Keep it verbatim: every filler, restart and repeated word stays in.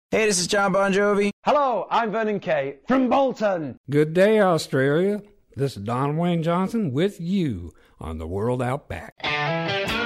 Hey, this is John Bon Jovi. Hello, I'm Vernon Kay from Bolton. Good day, Australia. This is Don Wayne Johnson with you on the World Out Back.